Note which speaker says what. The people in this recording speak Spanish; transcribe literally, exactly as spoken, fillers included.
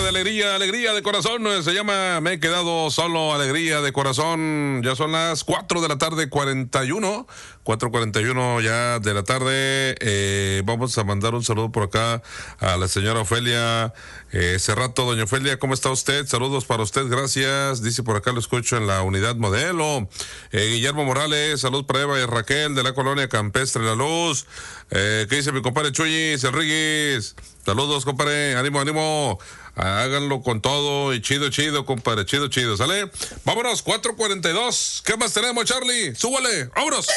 Speaker 1: de alegría, alegría de corazón. Se llama Me he quedado solo, alegría de corazón. Ya son las cuatro de la tarde, cuarenta y uno. cuatro cuarenta y uno ya de la tarde. Eh, vamos a mandar un saludo por acá a la señora Ofelia eh, Cerrato. Doña Ofelia, ¿cómo está usted? Saludos para usted, gracias. Dice por acá, lo escucho en la unidad modelo. Eh, Guillermo Morales, salud para Eva y Raquel de la colonia Campestre La Luz. Eh, ¿Qué dice mi compadre Chuyis, el Riguis? Saludos, compadre, ánimo, ánimo. Háganlo con todo y chido, chido, compadre, chido, chido, ¿sale? Vámonos, cuatro cuarenta y dos. ¿Qué más tenemos, Charlie? Súbale, vámonos.